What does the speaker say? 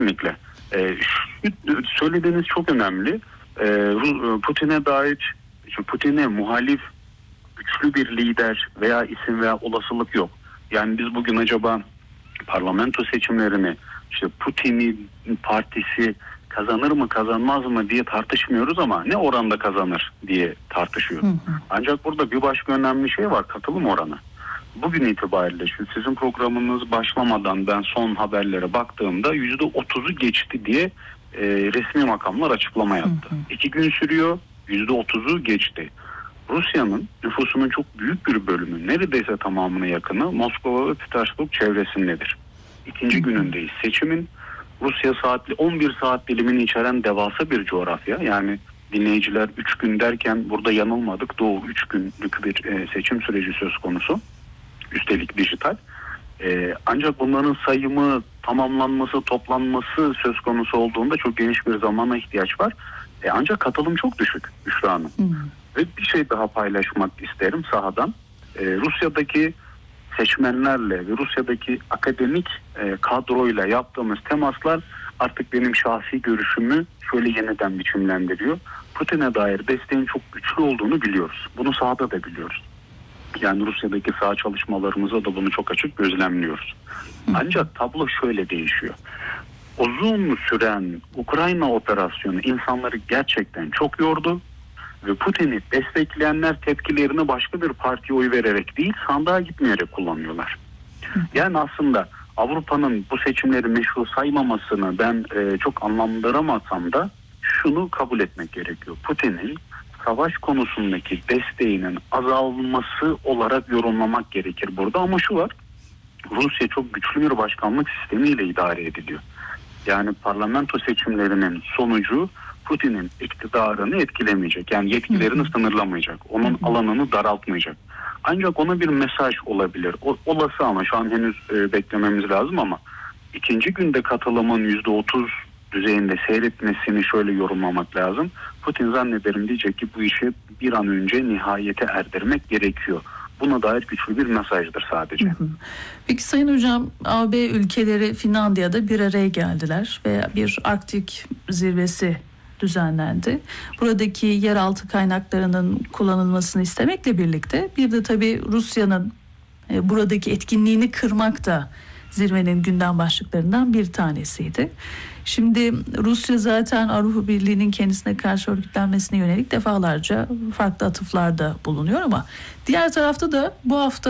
Kesinlikle. Söylediğiniz çok önemli. Putin'e dair, Putin'e muhalif güçlü bir lider veya isim veya olasılık yok. Yani biz bugün acaba parlamento seçimlerini işte Putin'in partisi kazanır mı kazanmaz mı diye tartışmıyoruz ama ne oranda kazanır diye tartışıyoruz. Ancak burada bir başka önemli şey var, katılım oranı. Bugün itibariyle sizin programınız başlamadan ben son haberlere baktığımda %30'u geçti diye resmi makamlar açıklama yaptı. 2 gün sürüyor, %30'u geçti. Rusya'nın nüfusunun çok büyük bir bölümü, neredeyse tamamına yakını Moskova ve Petersburg çevresindedir. İkinci günündeyiz seçimin. Rusya 11 saat dilimini içeren devasa bir coğrafya. Yani dinleyiciler 3 gün derken burada yanılmadık. Doğu 3 günlük bir seçim süreci söz konusu. Üstelik dijital. Ancak bunların sayımı, tamamlanması, toplanması söz konusu olduğunda çok geniş bir zamana ihtiyaç var. Ancak katılım çok düşük Büşra Hanım. Ve bir şey daha paylaşmak isterim sahadan. Rusya'daki seçmenlerle ve Rusya'daki akademik kadroyla yaptığımız temaslar artık benim şahsi görüşümü şöyle yeniden biçimlendiriyor. Putin'e dair desteğin çok güçlü olduğunu biliyoruz. Bunu sahada da biliyoruz. Yani Rusya'daki saha çalışmalarımızda da bunu çok açık gözlemliyoruz. Ancak tablo şöyle değişiyor. Uzun süren Ukrayna operasyonu insanları gerçekten çok yordu. Ve Putin'i destekleyenler tepkilerini başka bir partiye oy vererek değil, sandığa gitmeyerek kullanıyorlar. Yani aslında Avrupa'nın bu seçimleri meşru saymamasını ben çok anlamlandıramasam da şunu kabul etmek gerekiyor. Putin'in savaş konusundaki desteğinin azalması olarak yorumlamak gerekir burada. Ama şu var, Rusya çok güçlü bir başkanlık sistemiyle idare ediliyor. Yani parlamento seçimlerinin sonucu Putin'in iktidarını etkilemeyecek. Yani yetkilerini sınırlamayacak. Onun alanını daraltmayacak. Ancak ona bir mesaj olabilir. Olası ama şu an henüz beklememiz lazım ama ikinci günde katılımın %30 düzeyinde seyretmesini şöyle yorumlamak lazım. Putin zannederim diyecek ki bu işi bir an önce nihayete erdirmek gerekiyor. Buna dair güçlü bir mesajdır sadece. Peki Sayın Hocam, AB ülkeleri Finlandiya'da bir araya geldiler ve bir Arktik zirvesi düzenlendi. Buradaki yeraltı kaynaklarının kullanılmasını istemekle birlikte bir de tabii Rusya'nın buradaki etkinliğini kırmak da zirvenin gündem başlıklarından bir tanesiydi. Şimdi Rusya zaten Avrupa Birliği'nin kendisine karşı örgütlenmesine yönelik defalarca farklı atıflarda bulunuyor ama diğer tarafta da bu hafta